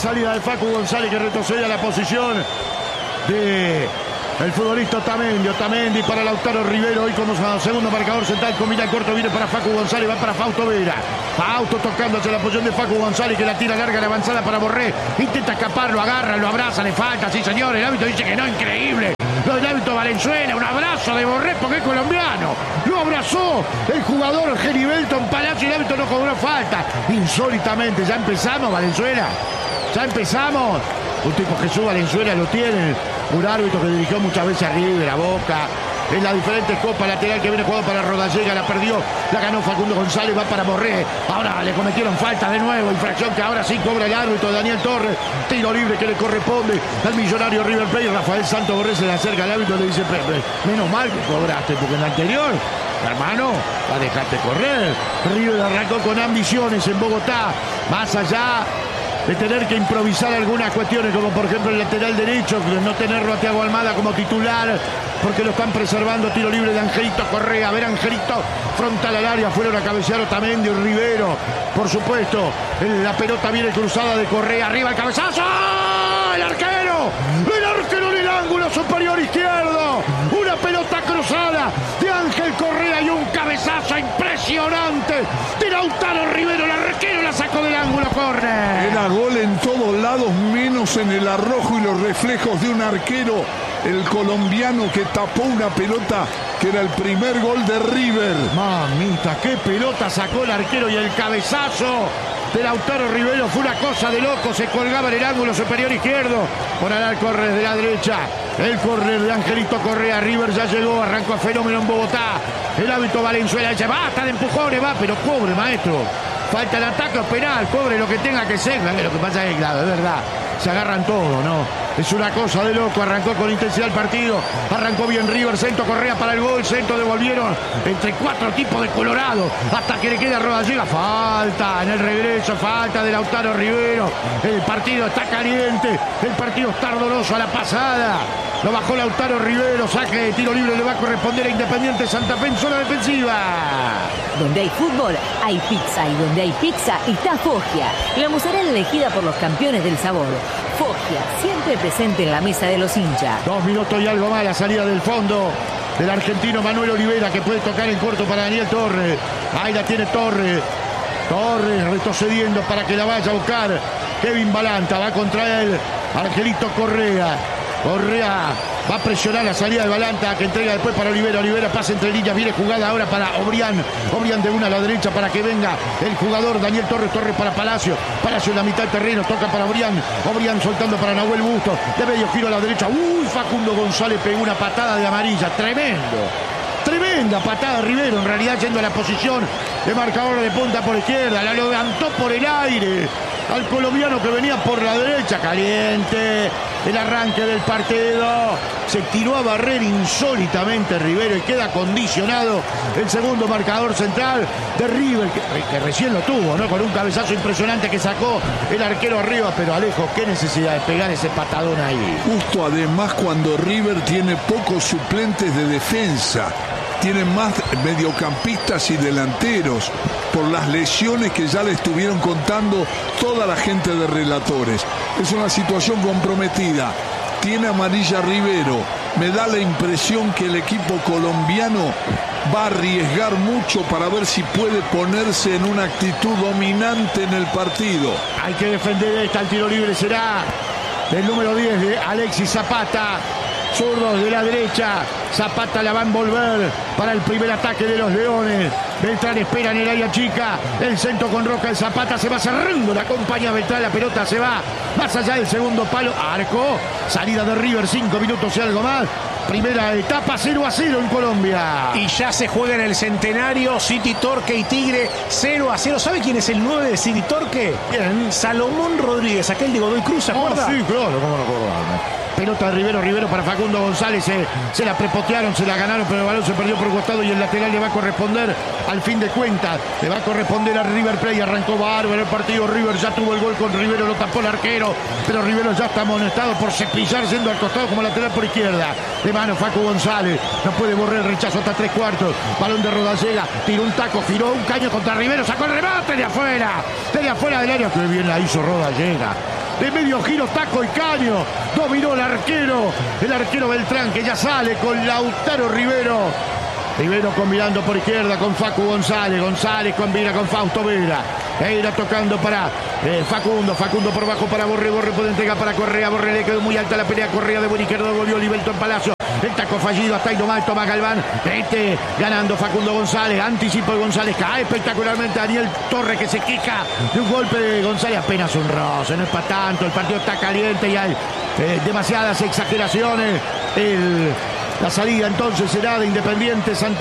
salida de Facu González, que retrocede a la posición de el futbolista Otamendi para Lautaro Rivero. Hoy como segundo marcador central, combina el corto, viene para Facu González, va para Fausto Vera. Fausto tocando hacia la posición de Facu González, que la tira larga, la avanzada para Borré. Intenta escapar, lo agarra, lo abraza, le falta, sí señor. El árbitro dice que no, increíble. Lo del árbitro Valenzuela, un abrazo de Borré porque es colombiano. Lo abrazó el jugador Geriberto en Palacio y el árbitro no cobró falta. Insólitamente, ya empezamos, Valenzuela. Ya empezamos. Un tipo Jesús Valenzuela lo tiene. Un árbitro que dirigió muchas veces a River, a Boca. En las diferentes copas, lateral que viene jugando para Rodallega, la perdió, la ganó Facundo González, va para Borré. Ahora le cometieron falta de nuevo, infracción que ahora sí cobra el árbitro Daniel Torres. Tiro libre que le corresponde al millonario River Plate. Rafael Santos Borré se le acerca al árbitro y le dice, menos mal que cobraste, porque en la anterior, hermano, la dejaste correr. River arrancó con ambiciones en Bogotá, más allá de tener que improvisar algunas cuestiones, como por ejemplo el lateral derecho, no tenerlo a Thiago Almada como titular, porque lo están preservando. Tiro libre de Angelito Correa. A ver, Angelito, frontal al área, fueron a cabecear Otamendi y Rivero. Por supuesto, la pelota viene cruzada de Correa, arriba el cabezazo. ¡El arquero! ¡El arquero en el ángulo superior izquierdo! Una pelota cruzada de Ángel Correa y un cabezazo impresionante de Lautaro Rivero. El arquero la sacó del ángulo, córner. Era gol en todos lados, menos en el arrojo y los reflejos de un arquero, el colombiano, que tapó una pelota que era el primer gol de River. Mamita, qué pelota sacó el arquero, y el cabezazo de Lautaro Rivero fue una cosa de loco. Se colgaba en el ángulo superior izquierdo. Por ahora el córner de la derecha. El córner de Angelito Correa. River ya llegó, arrancó a fenómeno en Bogotá. El árbitro Valenzuela dice, basta de empujones, va, pero cobre, maestro. Falta el ataque o penal, cobre lo que tenga que ser. Lo que pasa es que, claro, es verdad, se agarran todo, ¿no? Es una cosa de loco. Arrancó con intensidad el partido. Arrancó bien River. Centro Correa para el gol. Centro devolvieron entre cuatro tipos de Colorado. Hasta que le queda Rodallega. Falta en el regreso. Falta de Lautaro Rivero. El partido está caliente. El partido está ardoroso a la pasada. Lo bajó Lautaro Rivero. Saque de tiro libre. Le va a corresponder a Independiente Santa Fe en zona defensiva. Donde hay fútbol, hay pizza. Y donde hay pizza, está Foggia. La mozzarella elegida por los campeones del sabor. Foggia, siempre presente en la mesa de los hinchas. 2 minutos y algo más, la salida del fondo del argentino Manuel Olivera, que puede tocar en corto para Daniel Torres. Ahí la tiene Torres. Torres retrocediendo para que la vaya a buscar Kevin Balanta. Va contra él Angelito Correa. Correa va a presionar la salida de Balanta, que entrega después para Olivera. Olivera pasa entre líneas, viene jugada ahora para Obrián. Obrián de una a la derecha para que venga el jugador Daniel Torres. Torres para Palacio. Palacio en la mitad del terreno, toca para Obrián. Obrián soltando para Nahuel Busto. De medio giro a la derecha. Facundo González pegó una patada de amarilla. Tremenda patada de Rivero, en realidad yendo a la posición de marcador de punta por izquierda. La levantó por el aire al colombiano que venía por la derecha. Caliente el arranque del partido. Se tiró a barrer insólitamente Rivero y queda condicionado el segundo marcador central de River, que recién lo tuvo, ¿no? Con un cabezazo impresionante que sacó el arquero arriba. Pero Alejo, qué necesidad de pegar ese patadón ahí. Justo además cuando River tiene pocos suplentes de defensa. Tienen más mediocampistas y delanteros por las lesiones que ya le estuvieron contando toda la gente de relatores. Es una situación comprometida. Tiene amarilla Rivero. Me da la impresión que el equipo colombiano va a arriesgar mucho para ver si puede ponerse en una actitud dominante en el partido. Hay que defender esta. El tiro libre será del número 10 de Alexis Zapata. Zurdos de la derecha. Zapata la va a envolver para el primer ataque de los Leones. Beltrán espera en el área chica. El centro con Roca. El Zapata se va cerrando. La acompaña Beltrán. La pelota se va más allá del segundo palo. Arco. Salida de River. 5 minutos y algo más. Primera etapa 0-0 en Colombia. Y ya se juega en el Centenario. City Torque y Tigre 0-0. ¿Sabe quién es el 9 de City Torque? ¿Quién? Salomón Rodríguez, aquel de Godoy Cruz, ¿se acuerda? Sí, claro, cómo no acordarme. Pelota de Rivero para Facundo González. Se la prepotearon, se la ganaron, pero el balón se perdió por un costado y el lateral le va a corresponder al fin de cuentas. Le va a corresponder a River Plate. Arrancó bárbaro el partido. River ya tuvo el gol con Rivero, lo tapó el arquero, pero Rivero ya está amonestado por cepillar yendo al costado como lateral por izquierda. De mano Facu González, no puede borrar el rechazo hasta 3/4. Balón de Rodallega, tiró un taco, giró un caño contra Rivero, sacó el remate de afuera del área. Que bien la hizo Rodallega. de medio giro, taco y caño. Dominó el arquero Beltrán, que ya sale con Lautaro Rivero. Rivero combinando por izquierda con Facu González. González combina con Fausto Vera. Era tocando para Facundo por bajo para Borré. Borré puede entregar para Correa. Borré le quedó muy alta la pelea. Correa de buen izquierdo. Volvió Libelton Palacio. El taco fallido hasta ahí nomás. Tomás Galván. Ganando Facundo González. Anticipo de González. Cae espectacularmente Daniel Torres, que se queja de un golpe de González. Apenas un roce. No es para tanto. El partido está caliente y hay demasiadas exageraciones. La salida entonces será de Independiente Santa